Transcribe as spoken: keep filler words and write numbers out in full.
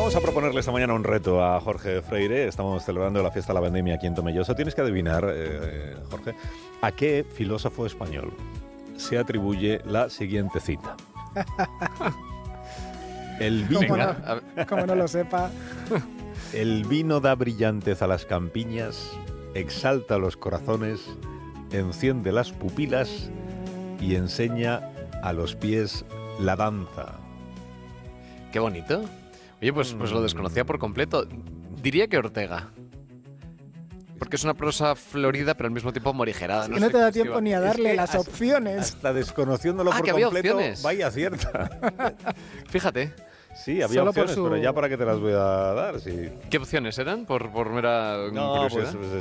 Vamos a proponerle esta mañana un reto a Jorge Freire. Estamos celebrando la fiesta de la vendimia aquí en Tomelloso. Tienes que adivinar, eh, Jorge, a qué filósofo español se atribuye la siguiente cita. El vino, Como no, como no lo sepa. el vino da brillantez a las campiñas, exalta los corazones, enciende las pupilas y enseña a los pies la danza. Qué bonito. Oye, pues, pues lo desconocía por completo. Diría que Ortega. Porque es una prosa florida, pero al mismo tiempo morigerada. Es No, que no sé te da qué tiempo iba- ni a darle Es que las hasta- opciones. Hasta desconociéndolo Ah, por que había completo, opciones. vaya acierta. Fíjate. Sí, había Solo por opciones, su- pero ya para qué te las voy a dar. Sí. ¿Qué opciones eran? Por, por mera No, curiosidad. pues, pues